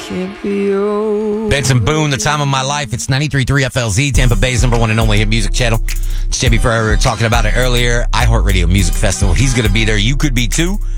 Benson Boone, The Time of My Life. It's 93.3 FLZ, Tampa Bay's number one and only hit music channel. It's JB Ferrer. We were talking about it earlier. iHeartRadio Music Festival. He's going to be there. You could be too.